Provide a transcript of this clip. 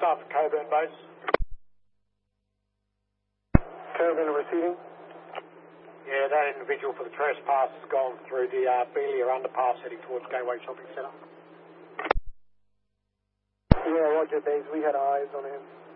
staff at Coburn Base. Coburn receiving. Yeah, that individual for the trespass has gone through the Belia underpass heading towards Gateway Shopping Centre. Yeah, roger, base. We had eyes on him.